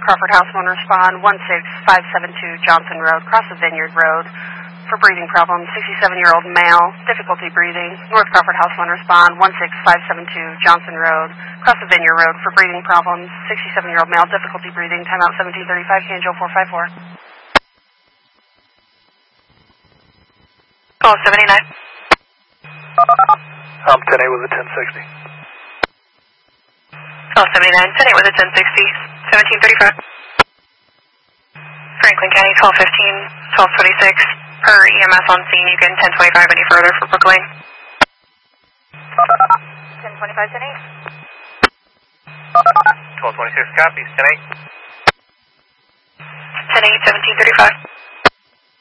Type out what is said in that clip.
Crawford House 1 respond, 16572 Johnson Road, cross the Vineyard Road for breathing problems, 67-year-old male, difficulty breathing. North Crawford House 1 respond, 16572 Johnson Road, cross the Vineyard Road for breathing problems, 67-year-old male, difficulty breathing, timeout 1735, Canjo 454. Call 79. 10-8 with a 1060. Call 79, 10-8 with a 1060, 1735. Franklin County, 1215, 1226. Per EMS on scene, you can 1025 any further for Brook Lane. 1025, 10-8. 1226 copies, 10-8. 10-8, 1735.